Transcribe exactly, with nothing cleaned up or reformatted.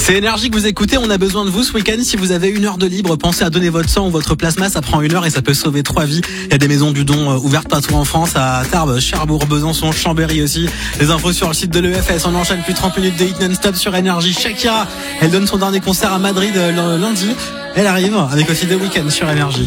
C'est Énergie que vous écoutez, on a besoin de vous ce week-end. Si vous avez une heure de libre, pensez à donner votre sang ou votre plasma, ça prend une heure et ça peut sauver trois vies. Il y a des maisons du don ouvertes partout en France, à Tarbes, Cherbourg, Besançon, Chambéry aussi. Les infos sur le site de l'E F S, on enchaîne plus de trente minutes de hit non-stop sur Énergie. Shakira, elle donne son dernier concert à Madrid lundi. Elle arrive avec aussi The Weeknd sur Énergie.